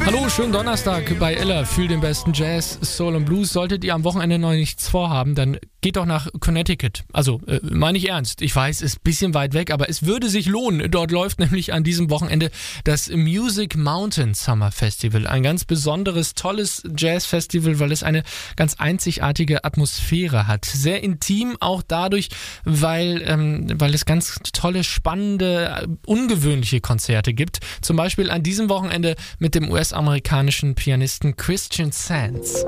Hallo, schönen Donnerstag bei Ella. Fühl den besten Jazz, Soul und Blues. Solltet ihr am Wochenende noch nichts vorhaben, dann geht doch nach Connecticut. Also, meine ich ernst. Ich weiß, ist ein bisschen weit weg, aber es würde sich lohnen. Dort läuft nämlich an diesem Wochenende das Music Mountain Summer Festival. Ein ganz besonderes, tolles Jazz-Festival, weil es eine ganz einzigartige Atmosphäre hat. Sehr intim, auch dadurch, weil es ganz tolle, spannende, ungewöhnliche Konzerte gibt. Zum Beispiel an diesem Wochenende mit dem US-amerikanischen Pianisten Christian Sands.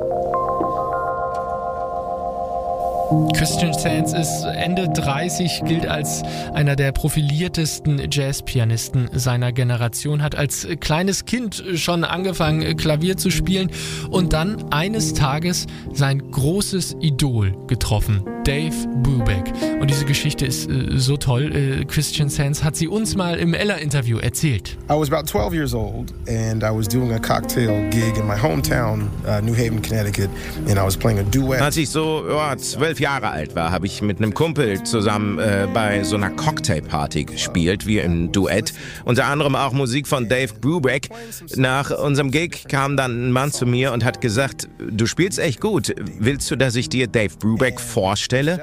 Christian Sands ist Ende 30, gilt als einer der profiliertesten Jazzpianisten seiner Generation, hat als kleines Kind schon angefangen, Klavier zu spielen und dann eines Tages sein großes Idol getroffen, Dave Brubeck. Und diese Geschichte ist so toll. Christian Sands hat sie uns mal im Ella-Interview erzählt. I was about 12 years old and I was doing a cocktail gig in my hometown, New Haven, Connecticut, and I was playing a duet. Als ich so 12 Jahre alt war, habe ich mit einem Kumpel zusammen bei so einer Cocktailparty gespielt, wir im Duett. Unter anderem auch Musik von Dave Brubeck. Nach unserem Gig kam dann ein Mann zu mir und hat gesagt, du spielst echt gut. Willst du, dass ich dir Dave Brubeck vorstelle?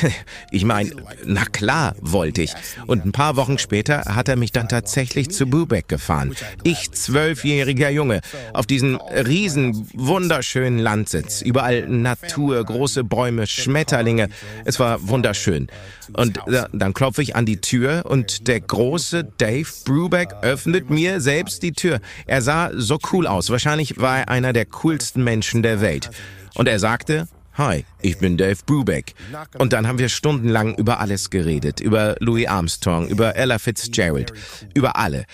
Ich meine, na klar, wollte ich. Und ein paar Wochen später hat er mich dann tatsächlich zu Brubeck gefahren. Ich, 12-jähriger Junge, auf diesen riesen, wunderschönen Landsitz. Überall Natur, große Bäume, Schmetterlinge. Es war wunderschön. Und dann klopfe ich an die Tür und der große Dave Brubeck öffnet mir selbst die Tür. Er sah so cool aus. Wahrscheinlich war er einer der coolsten Menschen der Welt. Und er sagte: Hi, ich bin Dave Brubeck. Und dann haben wir stundenlang über alles geredet. Über Louis Armstrong, über Ella Fitzgerald, über alle.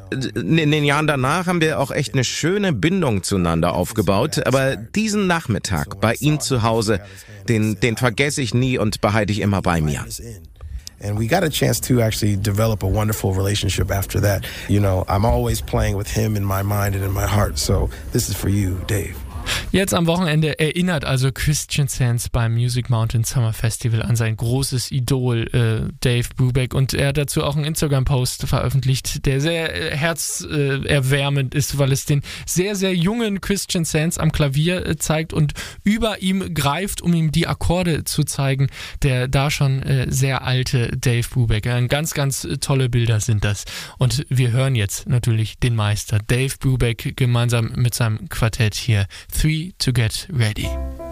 In den Jahren danach haben wir auch echt eine schöne Bindung zueinander aufgebaut. Aber diesen Nachmittag bei ihm zu Hause, den vergesse ich nie und behalte ich immer bei mir. And we got a chance to actually develop a wonderful relationship after that. You know, I'm always playing with him in my mind and in my heart. So this is for you, Dave. Jetzt am Wochenende erinnert also Christian Sands beim Music Mountain Summer Festival an sein großes Idol Dave Brubeck und er hat dazu auch einen Instagram-Post veröffentlicht, der sehr herzerwärmend ist, weil es den sehr, sehr jungen Christian Sands am Klavier zeigt und über ihm greift, um ihm die Akkorde zu zeigen, der da schon sehr alte Dave Brubeck. Ganz, ganz tolle Bilder sind das. Und wir hören jetzt natürlich den Meister Dave Brubeck gemeinsam mit seinem Quartett hier. 3 to Get Ready.